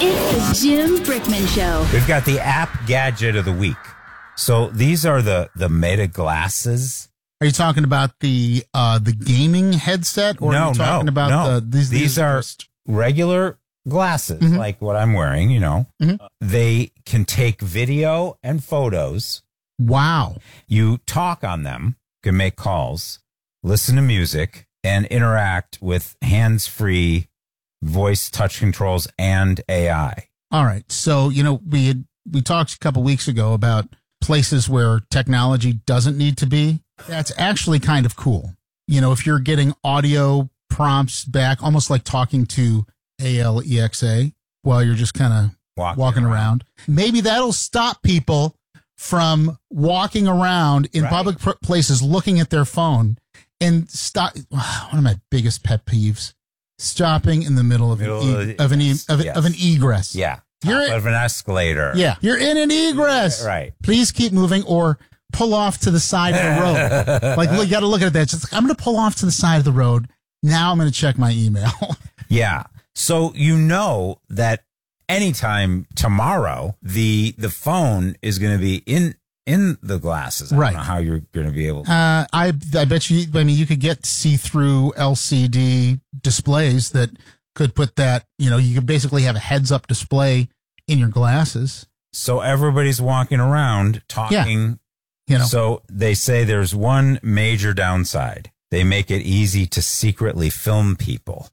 It's the Jim Brickman Show. We've got the app gadget of the week. So these are the Meta glasses. Are you talking about the gaming headset, or are you talking about these are regular glasses, like what I'm wearing? You know, they can take video and photos. Wow! You talk on them, can make calls, listen to music, and interact with hands-free voice, touch controls, and AI. All right. So, you know, we talked a couple weeks ago about places where technology doesn't need to be. That's actually kind of cool. You know, if you're getting audio prompts back, almost like talking to Alexa while you're just kind of walking around. Maybe that'll stop people from walking around in public places looking at their phone and stop. One of my biggest pet peeves. Stopping in the middle of an egress. Yeah. You're of an escalator. Yeah. You're in an egress. Right. Please keep moving or pull off to the side of the road. Like, you got to look at that. Just, I'm going to pull off to the side of the road. Now I'm going to check my email. Yeah. So you know that anytime tomorrow, the phone is going to be in the glasses. I don't know how you're going to be able to. I bet you, I mean, you could get see-through LCD displays that could put that, you know, you could basically have a heads-up display in your glasses. So everybody's walking around talking. You know. So they say there's one major downside. They make it easy to secretly film people.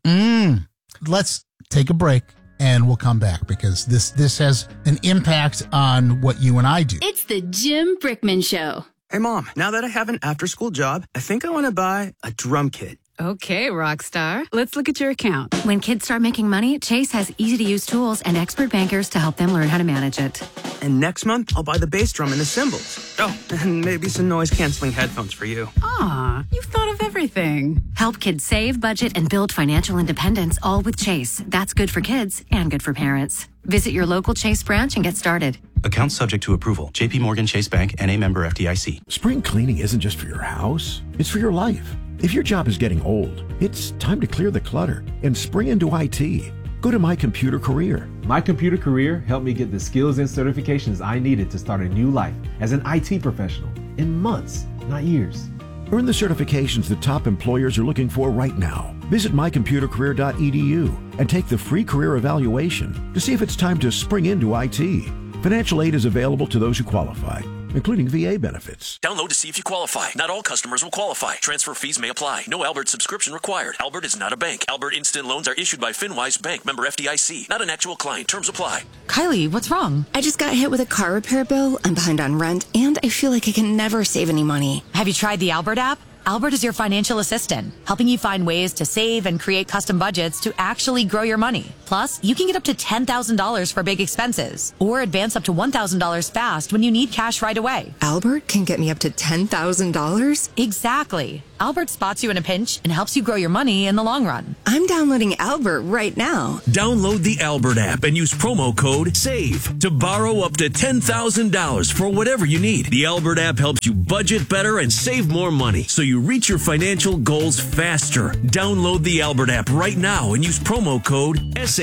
Let's take a break. And we'll come back because this has an impact on what you and I do. It's the Jim Brickman Show. Hey, Mom, now that I have an after-school job, I think I want to buy a drum kit. Okay, Rockstar. Let's look at your account. When kids start making money, Chase has easy-to-use tools and expert bankers to help them learn how to manage it. And next month, I'll buy the bass drum and the cymbals. Oh, and maybe some noise-canceling headphones for you. Aw, you've thought of everything. Help kids save, budget, and build financial independence, all with Chase. That's good for kids and good for parents. Visit your local Chase branch and get started. Account subject to approval. JP Morgan Chase Bank, N.A. member FDIC. Spring cleaning isn't just for your house. It's for your life. If your job is getting old, it's time to clear the clutter and spring into IT. Go to My Computer Career. My Computer Career helped me get the skills and certifications I needed to start a new life as an IT professional in months, not years. Earn the certifications that top employers are looking for right now. Visit mycomputercareer.edu and take the free career evaluation to see if it's time to spring into IT. Financial aid is available to those who qualify, including VA benefits. Download to see if you qualify. Not all customers will qualify. Transfer fees may apply. No Albert subscription required. Albert is not a bank. Albert Instant Loans are issued by FinWise Bank, member FDIC. Not an actual client. Terms apply. Kylie, what's wrong? I just got hit with a car repair bill. I'm behind on rent, and I feel like I can never save any money. Have you tried the Albert app? Albert is your financial assistant, helping you find ways to save and create custom budgets to actually grow your money. Plus, you can get up to $10,000 for big expenses or advance up to $1,000 fast when you need cash right away. Albert can get me up to $10,000? Exactly. Albert spots you in a pinch and helps you grow your money in the long run. I'm downloading Albert right now. Download the Albert app and use promo code SAVE to borrow up to $10,000 for whatever you need. The Albert app helps you budget better and save more money so you reach your financial goals faster. Download the Albert app right now and use promo code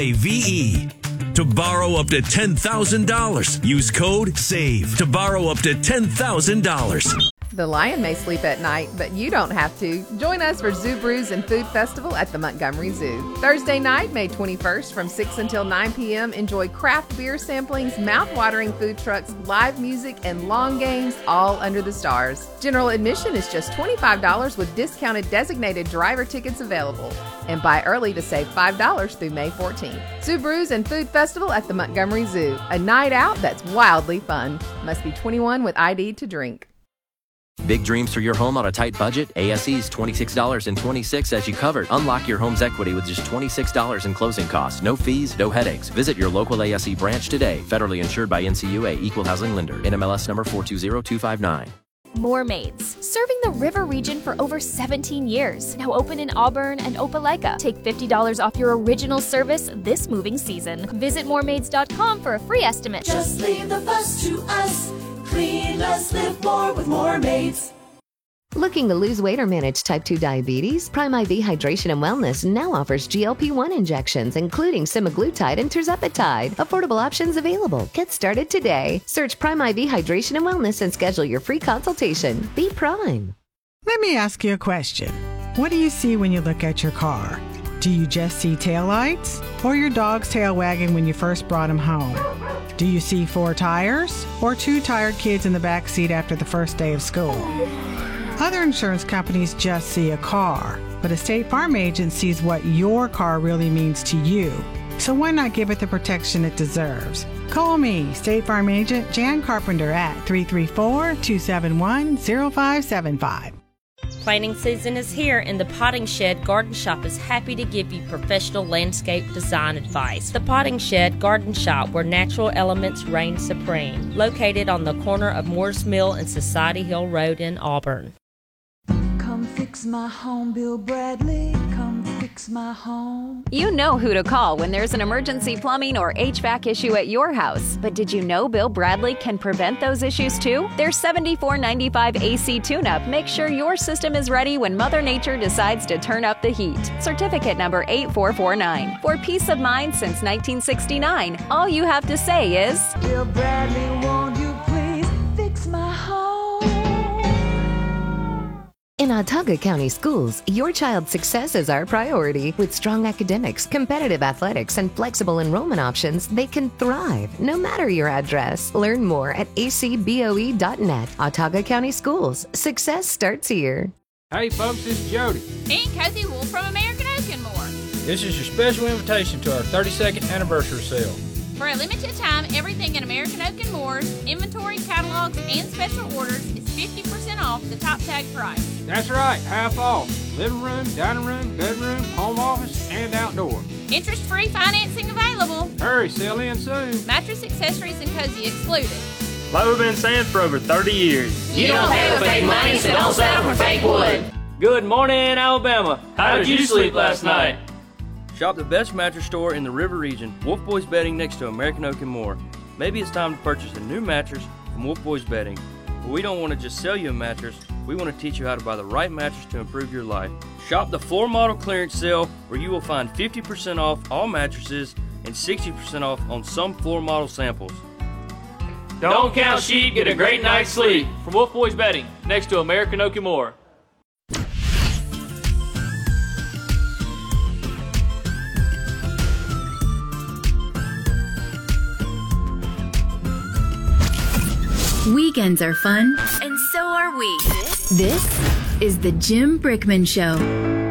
SAVE to borrow up to $10,000. Use code SAVE to borrow up to $10,000. The lion may sleep at night, but you don't have to. Join us for Zoo Brews and Food Festival at the Montgomery Zoo. Thursday night, May 21st from 6 until 9 p.m. Enjoy craft beer samplings, mouth-watering food trucks, live music, and long games, all under the stars. General admission is just $25 with discounted designated driver tickets available. And buy early to save $5 through May 14th. Zoo Brews and Food Festival at the Montgomery Zoo. A night out that's wildly fun. Must be 21 with ID to drink. Big dreams for your home on a tight budget? ASE's $26.26 as you covered. Unlock your home's equity with just $26 in closing costs. No fees, no headaches. Visit your local ASE branch today. Federally insured by NCUA, Equal Housing Lender. NMLS number 420259. Moormaids, serving the river region for over 17 years. Now open in Auburn and Opelika. Take $50 off your original service this moving season. Visit moormaids.com for a free estimate. Just leave the fuss to us. Clean less, live more with Moormaids. Looking to lose weight or manage type 2 diabetes? Prime IV Hydration and Wellness now offers GLP-1 injections, including semaglutide and tirzepatide. Affordable options available. Get started today. Search Prime IV Hydration and Wellness and schedule your free consultation. Be Prime. Let me ask you a question. What do you see when you look at your car? Do you just see taillights or your dog's tail wagging when you first brought him home? Do you see 4 tires or 2 tired kids in the back seat after the first day of school? Other insurance companies just see a car, but a State Farm agent sees what your car really means to you. So why not give it the protection it deserves? Call me, State Farm agent Jan Carpenter at 334-271-0575. Planting season is here, and the Potting Shed Garden Shop is happy to give you professional landscape design advice. The Potting Shed Garden Shop, where natural elements reign supreme, located on the corner of Moores Mill and Society Hill Road in Auburn. Come fix my home, Bill Bradley. Come fix my home. You know who to call when there's an emergency plumbing or HVAC issue at your house. But did you know Bill Bradley can prevent those issues too? Their $74.95 AC tune-up makes sure your system is ready when Mother Nature decides to turn up the heat. Certificate number 8449. For peace of mind since 1969. All you have to say is, Bill Bradley, won't you please fix my home? In Autauga County Schools, your child's success is our priority. With strong academics, competitive athletics, and flexible enrollment options, they can thrive no matter your address. Learn more at acboe.net. Autauga County Schools. Success starts here. Hey folks, this is Jody. And Cozy Wolf from American Oak and More. This is your special invitation to our 32nd anniversary sale. For a limited time, everything in American Oak and Moore's, inventory, catalogs, and special orders is 50% off the top tag price. That's right, half off. Living room, dining room, bedroom, home office, and outdoor. Interest-free financing available. Hurry, sell in soon. Mattress, accessories, and cozy excluded. Like we've been saying for over 30 years. You don't pay with fake money, so don't settle for fake wood. Good morning, Alabama. How did you sleep last night? Shop the best mattress store in the River region, Wolf Boys Bedding, next to American Oak and More. Maybe it's time to purchase a new mattress from Wolf Boys Bedding. But we don't want to just sell you a mattress, we want to teach you how to buy the right mattress to improve your life. Shop the floor model clearance sale, where you will find 50% off all mattresses and 60% off on some floor model samples. Don't count sheep, get a great night's sleep. From Wolf Boys Bedding, next to American Oak and More. Weekends are fun, And so are we. This is the Jim Brickman Show.